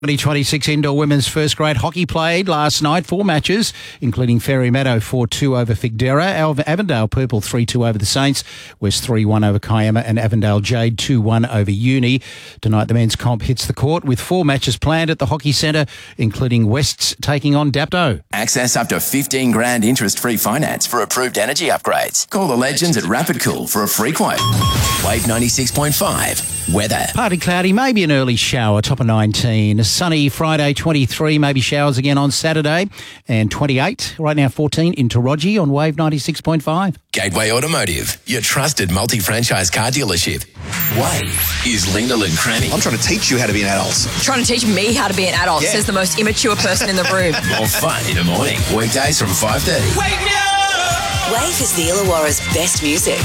2026 Indoor Women's First Grade Hockey played last night. 4 matches, including Fairy Meadow 4-2 over Figdera, Avondale Purple 3-2 over the Saints, West 3-1 over Kiama, and Avondale Jade 2-1 over Uni. Tonight the men's comp hits the court with 4 matches planned at the Hockey Centre, including Wests taking on Dapto. Access up to $15,000 interest-free finance for approved energy upgrades. Call the legends at Rapid Cool for a free quote. Wave 96.5. Weather. Partly cloudy, maybe an early shower, top of 19. A sunny Friday, 23, maybe showers again on Saturday. And 28, right now 14 in Taraji on Wave 96.5. Gateway Automotive, your trusted multi-franchise car dealership. Wave is Linda and Cranny. I'm trying to teach you how to be an adult. Trying to teach me how to be an adult, says the most immature person in the room. More fun in the morning. Weekdays from 5:30. Wake me up! Wave is the Illawarra's best music.